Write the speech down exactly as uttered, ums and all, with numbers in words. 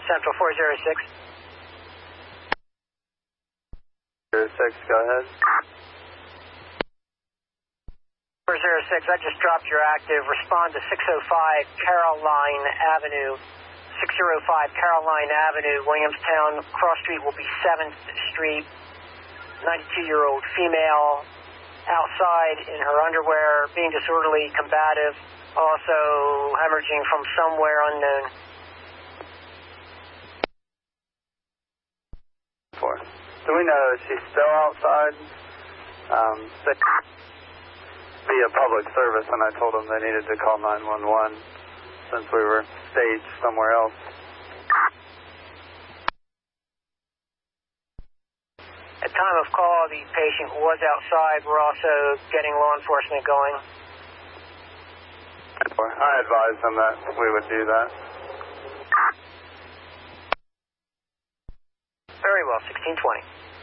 Central four zero six. zero six, go ahead. four zero six, I just dropped your active. Respond to six oh five Caroline Avenue. six oh five Caroline Avenue, Williamstown. Cross street will be seventh Street. ninety-two-year-old female outside in her underwear, being disorderly, combative, also hemorrhaging from somewhere unknown. Four. Do we know if she's still outside? Um, via public service, and I told them they needed to call nine one one since we were staged somewhere else. At time of call, the patient was outside. We're also getting law enforcement going. I advised them that we would do that. Very well, sixteen twenty.